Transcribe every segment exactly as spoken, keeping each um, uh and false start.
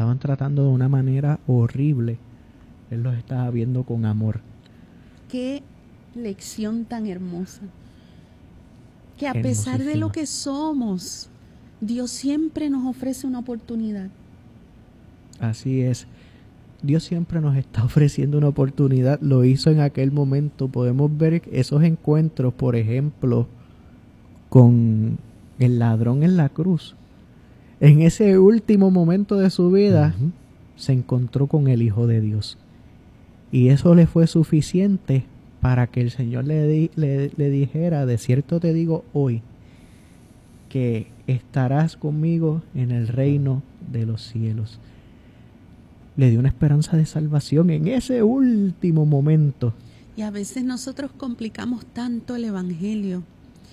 estaban tratando de una manera horrible, Él los estaba viendo con amor. Qué lección tan hermosa. Que a pesar de lo que somos, Dios siempre nos ofrece una oportunidad. Así es. Dios siempre nos está ofreciendo una oportunidad. Lo hizo en aquel momento. Podemos ver esos encuentros, por ejemplo, con el ladrón en la cruz. En ese último momento de su vida, uh-huh, se encontró con el Hijo de Dios. Y eso le fue suficiente para que el Señor le, di, le, le dijera, de cierto te digo hoy, que estarás conmigo en el reino de los cielos. Le dio una esperanza de salvación en ese último momento. Y a veces nosotros complicamos tanto el evangelio.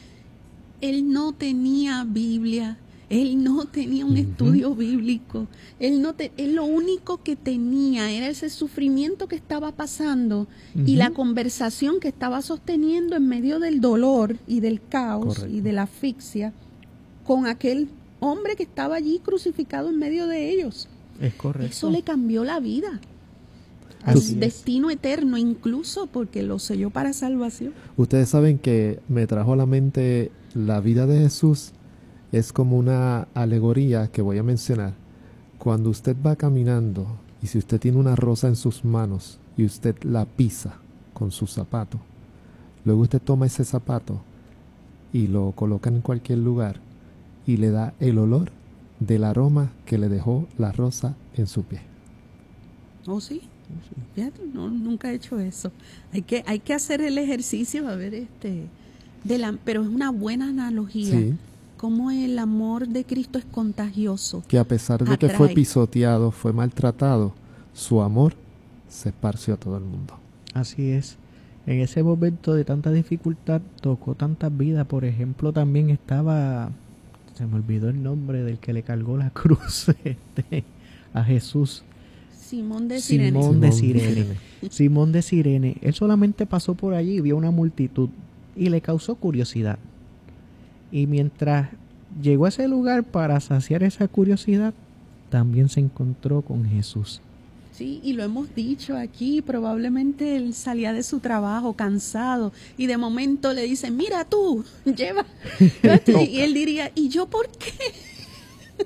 Él no tenía Biblia, él no tenía un uh-huh. estudio bíblico, él no te, él lo único que tenía era ese sufrimiento que estaba pasando uh-huh. y la conversación que estaba sosteniendo en medio del dolor y del caos Correcto. Y de la asfixia con aquel hombre que estaba allí crucificado en medio de ellos. Es correcto. Eso le cambió la vida. Así el destino eterno, incluso porque lo selló para salvación. Ustedes saben que me trajo a la mente la vida de Jesús. Es como una alegoría que voy a mencionar. Cuando usted va caminando y si usted tiene una rosa en sus manos y usted la pisa con su zapato, luego usted toma ese zapato y lo coloca en cualquier lugar y le da el olor del aroma que le dejó la rosa en su pie. ¿Oh, sí? Fíjate, no, nunca he hecho eso. Hay que, hay que hacer el ejercicio, a ver, este, de la, pero es una buena analogía. Sí. Cómo el amor de Cristo es contagioso. Que a pesar de atrae. que fue pisoteado, fue maltratado, su amor se esparció a todo el mundo. Así es. En ese momento de tanta dificultad tocó tantas vidas. Por ejemplo, también estaba, se me olvidó el nombre del que le cargó la cruz este, a Jesús. Simón de Cirene. Simón de Cirene. Simón de Cirene. Él solamente pasó por allí y vio una multitud y le causó curiosidad. Y mientras llegó a ese lugar para saciar esa curiosidad, también se encontró con Jesús. Sí, y lo hemos dicho aquí, probablemente él salía de su trabajo cansado y de momento le dicen, mira tú, lleva. Y él diría, ¿y yo por qué?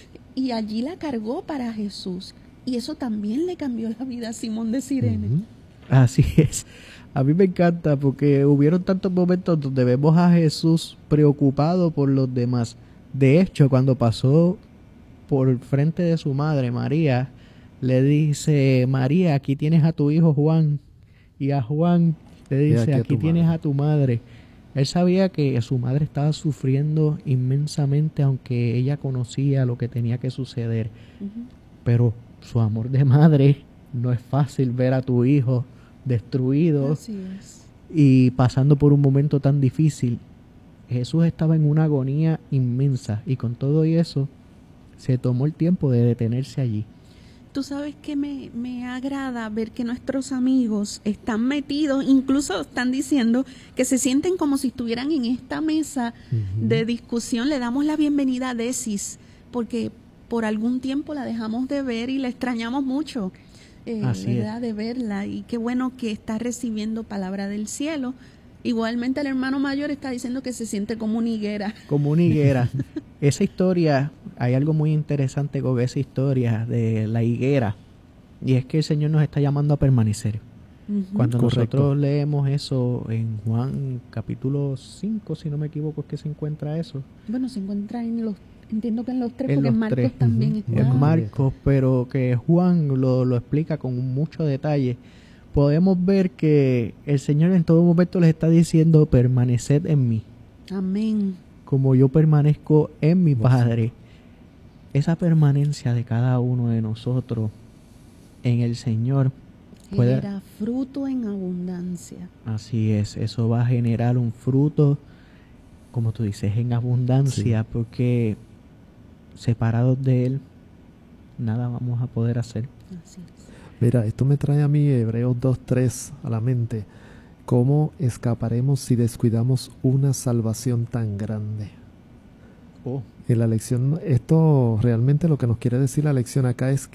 Y allí la cargó para Jesús. Y eso también le cambió la vida a Simón de Cirene. Uh-huh. Así es. A mí me encanta porque hubieron tantos momentos donde vemos a Jesús preocupado por los demás. De hecho, cuando pasó por frente de su madre, María, le dice, María, aquí tienes a tu hijo Juan. Y a Juan le dice, aquí, aquí tienes madre. a tu madre. Él sabía que su madre estaba sufriendo inmensamente, aunque ella conocía lo que tenía que suceder. Uh-huh. Pero su amor de madre, no es fácil ver a tu hijo destruido. Así es. Y pasando por un momento tan difícil. Jesús estaba en una agonía inmensa y con todo eso se tomó el tiempo de detenerse allí. Tú sabes que me, me agrada ver que nuestros amigos están metidos, incluso están diciendo que se sienten como si estuvieran en esta mesa uh-huh. de discusión. Le damos la bienvenida a Desis porque por algún tiempo la dejamos de ver y la extrañamos mucho. Eh, ¿verdad? De verla, y qué bueno que está recibiendo palabra del cielo. Igualmente el hermano mayor está diciendo que se siente como una higuera. Como una higuera. Esa historia, hay algo muy interesante con esa historia de la higuera, y es que el Señor nos está llamando a permanecer. Uh-huh. Cuando Correcto. Nosotros leemos eso en Juan capítulo cinco, si no me equivoco, es que se encuentra eso. Bueno, se encuentra en los Entiendo que en los tres, en porque los en Marcos tres. también Uh-huh. está. En Marcos, pero que Juan lo, lo explica con mucho detalle. Podemos ver que el Señor en todo momento les está diciendo, permaneced en mí. Amén. Como yo permanezco en mi Padre. Esa permanencia de cada uno de nosotros en el Señor puede... genera fruto en abundancia. Así es, eso va a generar un fruto, como tú dices, en abundancia, sí. Porque separados de Él, nada vamos a poder hacer. Así es. Mira, esto me trae a mí Hebreos dos tres a la mente. ¿Cómo escaparemos si descuidamos una salvación tan grande? Oh. En la lección, esto realmente lo que nos quiere decir la lección acá es